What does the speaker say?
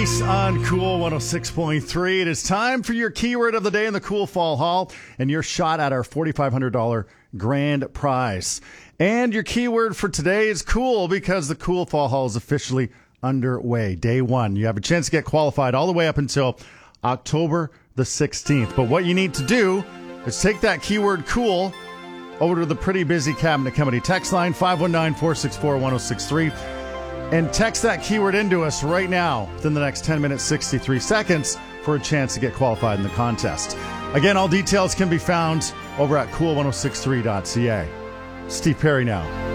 On Cool 106.3, it is time for your keyword of the day in the Cool Fall Haul and your shot at our $4,500 grand prize. And your keyword for today is cool because the Cool Fall Haul is officially underway. Day one. You have a chance to get qualified all the way up until October the 16th. But what you need to do is take that keyword cool over to the Pretty Busy Cabinet Company text line 519-464-1063. And text that keyword into us right now within the next 10 minutes, 63 seconds for a chance to get qualified in the contest. Again, all details can be found over at cool1063.ca. Steve Perry now.